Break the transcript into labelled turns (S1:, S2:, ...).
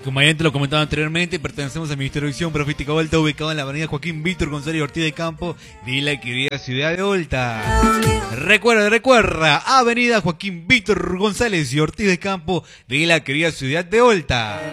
S1: como ya te lo comentaba anteriormente, pertenecemos al Ministerio de Visión Profética Volta, ubicado en la avenida Joaquín Víctor González Ortiz de Campo, de la querida ciudad de Volta. Recuerda, avenida Joaquín Víctor González y Ortiz de Campo, de la querida ciudad de Volta.